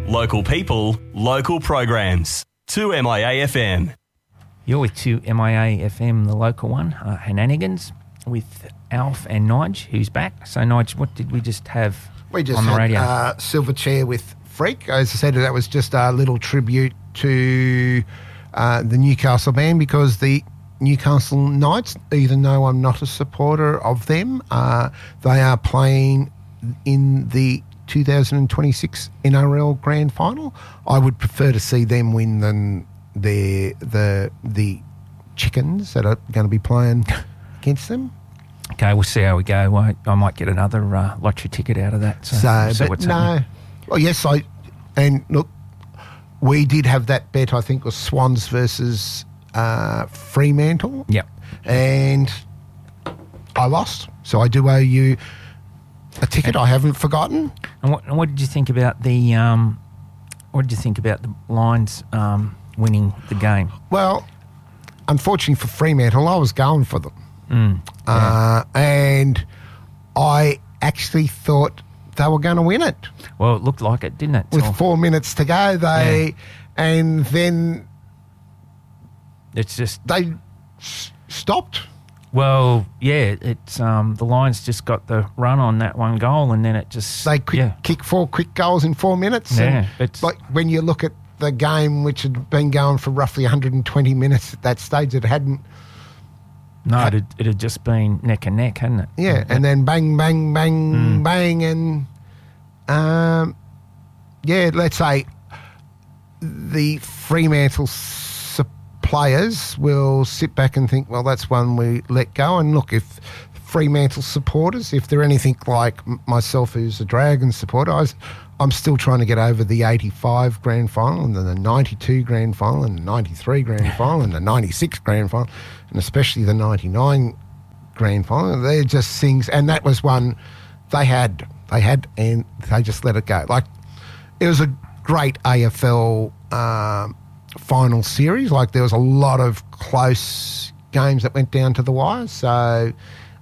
Local people, local programs. 2MIA FM. You're with 2MIA FM, the local one, Henanigans, with Alf and Nige, who's back. So, Nige, what did we just have We just on the radio? had Silverchair with Freak. As I said, that was just a little tribute to the Newcastle band, because the Newcastle Knights, even though I'm not a supporter of them, they are playing in the 2026 NRL Grand Final. I would prefer to see them win than the Chickens that are going to be playing against them. Okay, we'll see how we go. I might get another lottery ticket out of that. So, see what's happening. Well, yes, and look, we did have that bet. I think was Swans versus Fremantle. Yep. And I lost, so I do owe you a ticket. I haven't forgotten. And what did you think about the Lions winning the game? Well, unfortunately for Fremantle, I was going for them. Yeah. And I actually thought they were going to win it. Well, it looked like it, didn't it? With 4 minutes to go, and then it's just they stopped. Well, yeah, it's the Lions just got the run on that one goal, and then it just they kick 4 quick goals in 4 minutes. Yeah, it's like when you look at the game, which had been going for roughly 120 minutes at that stage, it hadn't. No, it had just been neck and neck, hadn't it? Yeah, and then bang, bang, bang, bang, and let's say the Fremantle players will sit back and think, well, that's one we let go. And look, if Fremantle supporters, if they're anything like myself, who's a Dragons supporter, I'm still trying to get over the 85 grand final and then the 92 grand final and the 93 grand final and the 96 grand final and especially the 99 grand final. They're just things, and that was one they had and they just let it go. Like, it was a great AFL final series. Like, there was a lot of close games that went down to the wire. So,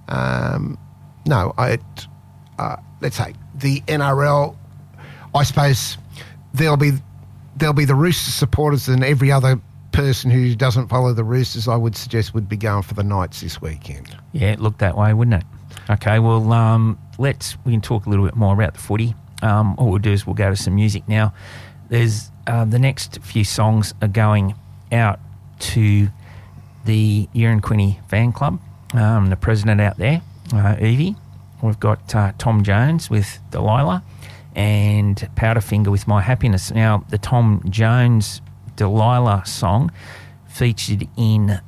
let's say the NRL, I suppose there'll be the Roosters supporters, and every other person who doesn't follow the Roosters, I would suggest, would be going for the Knights this weekend. Yeah, it looked that way, wouldn't it? Okay, well, we can talk a little bit more about the footy. All we'll do is we'll go to some music now. There's the next few songs are going out to the Quinny fan club, the president out there, Evie. We've got Tom Jones with Delilah and Powderfinger with My Happiness. Now, the Tom Jones Delilah song featured in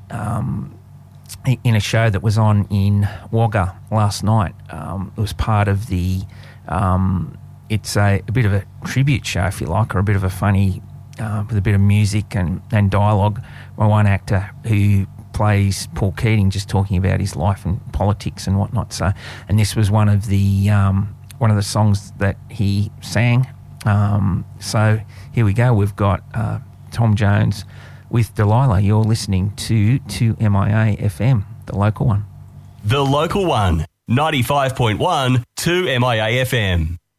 a show that was on in Wagga last night. It was part of the it's a bit of a tribute show, if you like, or a bit of a funny with a bit of music and dialogue by one actor who plays Paul Keating, just talking about his life and politics and whatnot. So, and this was one of the songs that he sang. So here we go. We've got Tom Jones with Delilah. You're listening to MIA FM, the local one. The local one, 95.1 2MIA FM.